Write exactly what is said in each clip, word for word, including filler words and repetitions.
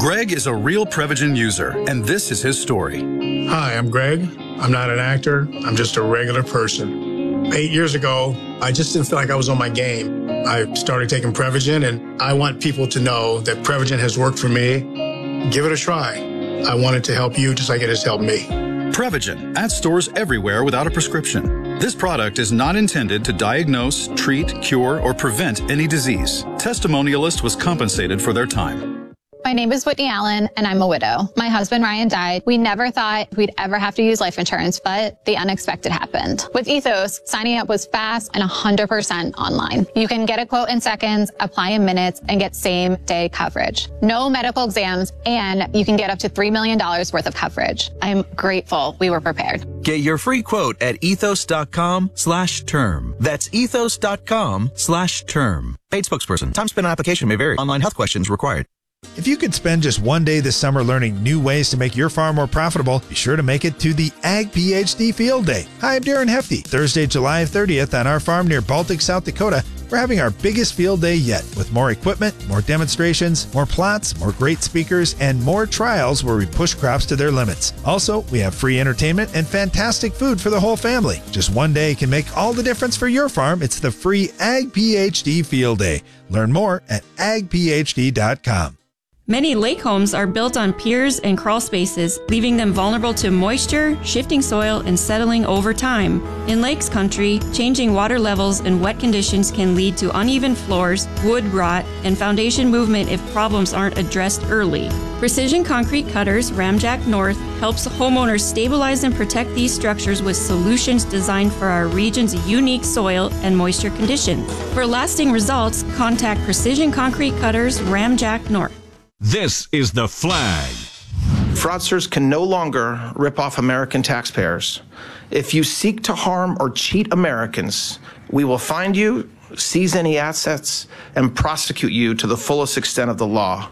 Greg is a real Prevagen user, and this is his story. Hi, I'm Greg. I'm not an actor. I'm just a regular person. Eight years ago, I just didn't feel like I was on my game. I started taking Prevagen, and I want people to know that Prevagen has worked for me. Give it a try. I want it to help you just like it has helped me. Prevagen, at stores everywhere without a prescription. This product is not intended to diagnose, treat, cure, or prevent any disease. Testimonialist was compensated for their time. My name is Whitney Allen, and I'm a widow. My husband, Ryan, died. We never thought we'd ever have to use life insurance, but the unexpected happened. With Ethos, signing up was fast and one hundred percent online. You can get a quote in seconds, apply in minutes, and get same-day coverage. No medical exams, and you can get up to three million dollars worth of coverage. I'm grateful we were prepared. Get your free quote at ethos.com slash term. That's ethos.com slash term. Paid spokesperson. Time spent on application may vary. Online health questions required. If you could spend just one day this summer learning new ways to make your farm more profitable, be sure to make it to the Ag PhD Field Day. Hi, I'm Darren Hefty. Thursday, July thirtieth on our farm near Baltic, South Dakota, we're having our biggest field day yet with more equipment, more demonstrations, more plots, more great speakers, and more trials where we push crops to their limits. Also, we have free entertainment and fantastic food for the whole family. Just one day can make all the difference for your farm. It's the free Ag PhD Field Day. Learn more at ag p h d dot com. Many lake homes are built on piers and crawl spaces, leaving them vulnerable to moisture, shifting soil, and settling over time. In lakes country, changing water levels and wet conditions can lead to uneven floors, wood rot, and foundation movement if problems aren't addressed early. Precision Concrete Cutters Ramjack North helps homeowners stabilize and protect these structures with solutions designed for our region's unique soil and moisture conditions. For lasting results, contact Precision Concrete Cutters Ramjack North. This is The Flag. Fraudsters can no longer rip off American taxpayers. If you seek to harm or cheat Americans, we will find you, seize any assets, and prosecute you to the fullest extent of the law.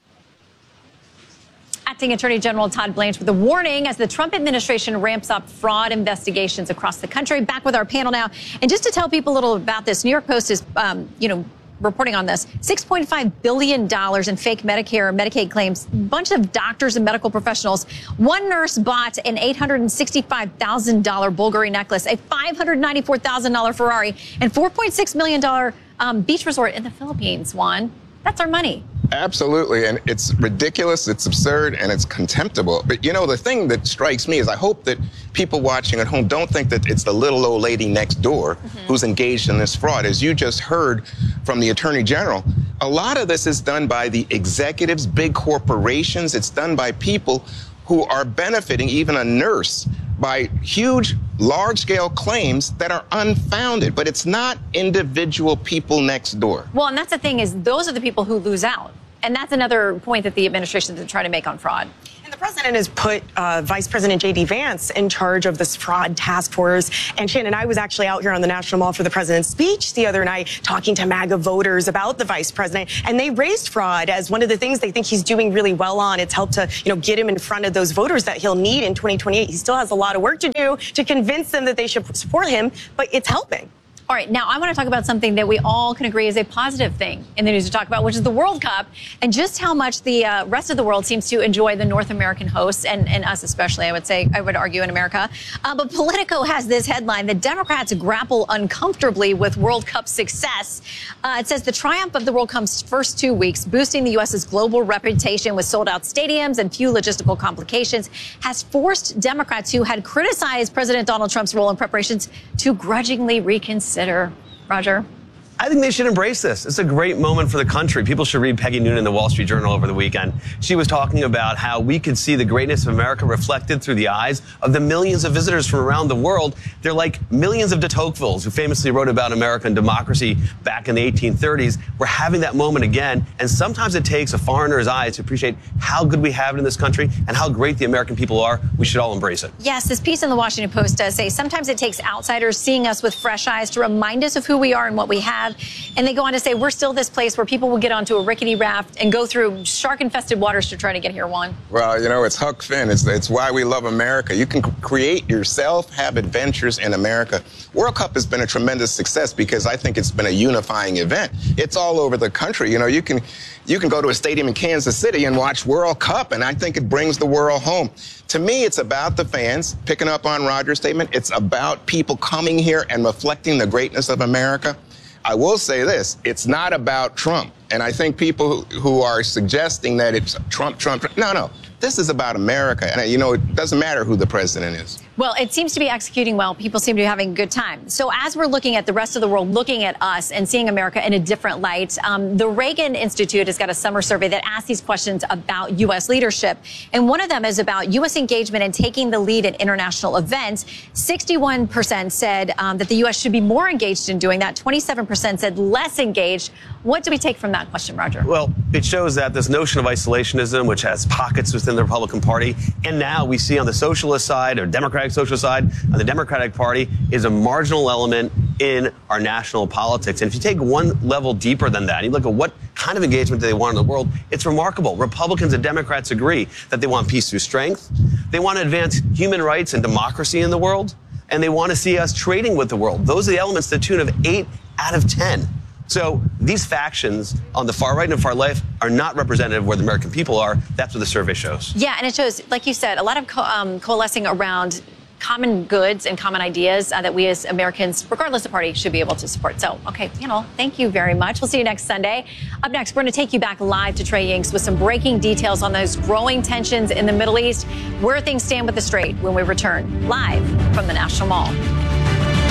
Acting Attorney General Todd Blanche with a warning as the Trump administration ramps up fraud investigations across the country. Back with our panel now. And just to tell people a little about this, New York Post is, um, you know, reporting on this. six point five billion dollars in fake Medicare and Medicaid claims. A bunch of doctors and medical professionals. One nurse bought an eight hundred sixty-five thousand dollars Bulgari necklace, a five hundred ninety-four thousand dollars Ferrari, and four point six million dollars um, beach resort in the Philippines, Juan. That's our money. Absolutely, and it's ridiculous, it's absurd, and it's contemptible. But, you know, the thing that strikes me is I hope that people watching at home don't think that it's the little old lady next door mm-hmm. who's engaged in this fraud. As you just heard from the Attorney General, a lot of this is done by the executives, big corporations. It's done by people who are benefiting, even a nurse, by huge, large-scale claims that are unfounded. But it's not individual people next door. Well, and that's the thing is those are the people who lose out. And that's another point that the administration is trying to make on fraud. And the president has put uh, Vice President J D Vance in charge of this fraud task force. And Shannon, I was actually out here on the National Mall for the president's speech the other night talking to MAGA voters about the vice president. And they raised fraud as one of the things they think he's doing really well on. It's helped to, you know, get him in front of those voters that he'll need in twenty twenty-eight. He still has a lot of work to do to convince them that they should support him, but it's helping. All right, now I want to talk about something that we all can agree is a positive thing in the news to talk about, which is the World Cup, and just how much the uh, rest of the world seems to enjoy the North American hosts, and, and us especially, I would say, I would argue in America. Uh, but Politico has this headline that Democrats grapple uncomfortably with World Cup success. Uh, it says the triumph of the World Cup's first two weeks, boosting the U S's global reputation with sold-out stadiums and few logistical complications, has forced Democrats who had criticized President Donald Trump's role in preparations to grudgingly reconsider. Roger? I think they should embrace this. It's a great moment for the country. People should read Peggy Noonan in the Wall Street Journal over the weekend. She was talking about how we could see the greatness of America reflected through the eyes of the millions of visitors from around the world. They're like millions of de Tocquevilles who famously wrote about American democracy back in the eighteen thirties. We're having that moment again, and sometimes it takes a foreigner's eyes to appreciate how good we have it in this country and how great the American people are. We should all embrace it. Yes, this piece in the Washington Post does say sometimes it takes outsiders seeing us with fresh eyes to remind us of who we are and what we have. Trump. And they go on to say, we're still this place where people will get onto a rickety raft and go through shark-infested waters to try to get here, Juan. Well, you know, it's Huck Finn. It's, it's why we love America. You can create yourself, have adventures in America. World Cup has been a tremendous success because I think it's been a unifying event. It's all over the country. You know, you can you can go to a stadium in Kansas City and watch World Cup, and I think it brings the world home. To me, it's about the fans, picking up on Roger's statement. It's about people coming here and reflecting the greatness of America. I will say this, it's not about Trump. And I think people who are suggesting that it's Trump, Trump, Trump, no, no. This is about America. And, you know, it doesn't matter who the president is. Well, it seems to be executing well. People seem to be having a good time. So as we're looking at the rest of the world, looking at us and seeing America in a different light, um, the Reagan Institute has got a summer survey that asks these questions about U S leadership. And one of them is about U S engagement and taking the lead in international events. sixty-one percent said um, that the U S should be more engaged in doing that. twenty-seven percent said less engaged. What do we take from that question, Roger? Well, it shows that this notion of isolationism, which has pockets within the Republican Party, and now we see on the socialist side or Democratic socialist side, on the Democratic Party, is a marginal element in our national politics. And if you take one level deeper than that, and you look at what kind of engagement do they want in the world, it's remarkable. Republicans and Democrats agree that they want peace through strength. They want to advance human rights and democracy in the world. And they want to see us trading with the world. Those are the elements to the tune of eight out of ten. So these factions on the far right and far left are not representative of where the American people are. That's what the survey shows. Yeah, and it shows, like you said, a lot of co- um, coalescing around common goods and common ideas uh, that we as Americans, regardless of party, should be able to support. So, okay, you know, thank you very much. We'll see you next Sunday. Up next, we're going to take you back live to Trey Yingst with some breaking details on those growing tensions in the Middle East, where things stand with the Strait when we return live from the National Mall.